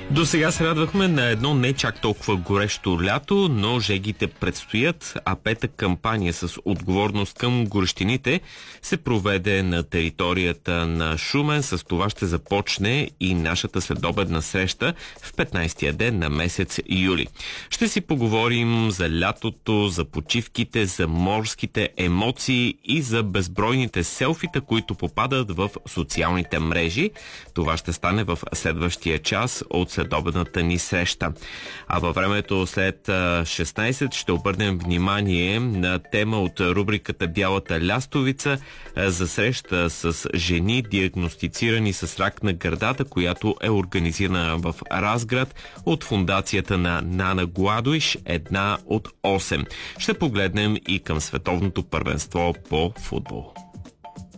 До сега се радвахме на едно не чак толкова горещо лято, но жегите предстоят, а пета кампания с отговорност към горещините се проведе на територията на Шумен. С това ще започне и нашата следобедна среща в 15-я ден на месец юли. Ще си поговорим за лятото, за почивките, за морските емоции и за безбройните селфита, които попадат в социалните мрежи. Това ще стане в следващия час от следобедната ни среща. А във времето след 16 ще обърнем внимание на тема от рубриката Бялата лястовица за среща с жени, диагностицирани с рак на гърдата, която е организирана в Разград от фундацията на Нана Гладуиш, една от 8. Ще погледнем и към световното първенство по футбол.